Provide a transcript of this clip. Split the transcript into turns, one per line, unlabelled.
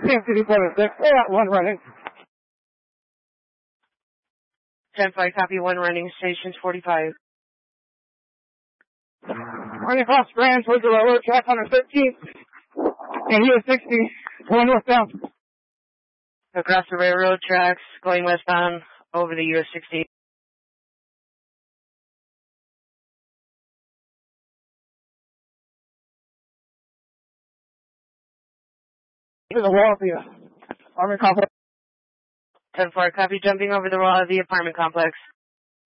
City 76, they got one running.
10-5, copy, one running, stations 45.
Running across Grand towards the railroad track on the 13th. And US 60, going northbound.
Across the railroad tracks, going westbound over the US 60.
To the wall of the apartment complex.
10-4, copy, jumping over the wall of the apartment complex.